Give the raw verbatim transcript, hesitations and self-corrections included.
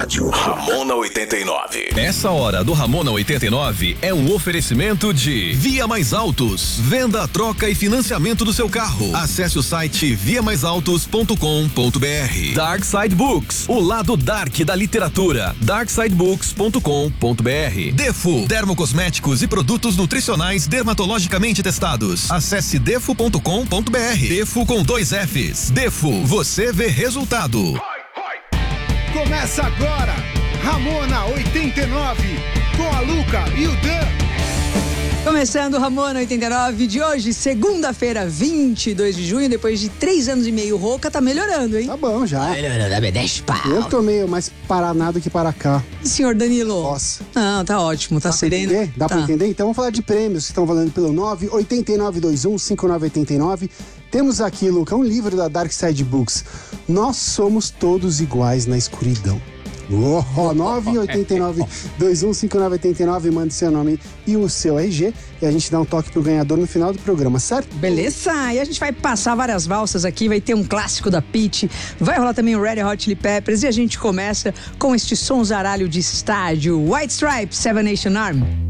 rádio. Ramona oitenta e nove. Essa hora do Ramona oitenta e nove é um oferecimento de Via Mais Autos. Venda, troca e financiamento do seu carro. Acesse o site via mais autos ponto com ponto br. Dark Side Books, o lado dark da literatura. dark side books ponto com ponto br. Defo, dermocosméticos e produtos nutricionais dermatologicamente testados. Acesse defo ponto com ponto br. Defo com dois Fs. Defo, você vê resultado. Começa agora, Ramona oitenta e nove, com a Luca e o Dan. Começando o Ramona oitenta e nove de hoje, segunda-feira, vinte e dois de junho, depois de três anos e meio rouca, tá melhorando, hein? Tá bom já. Melhorando, dez pau. Eu tô meio mais paranado que para cá. Senhor Danilo? Nossa. Não, tá ótimo, tá Dá sereno. Pra entender? Dá tá. pra entender? Então vamos falar de prêmios que estão valendo pelo nove oito nove dois um cinco nove oito nove. Temos aqui, Luca, um livro da Dark Side Books. Nós somos todos iguais na escuridão. Oh, nove oito nove dois um cinco nove oito nove, mande seu nome e o seu R G e a gente dá um toque pro ganhador no final do programa, certo? Beleza, e a gente vai passar várias valsas aqui, vai ter um clássico da Pitty, vai rolar também o Red Hot Chili Peppers e a gente começa com este sonzaralho de estádio, White Stripes, Seven Nation Army.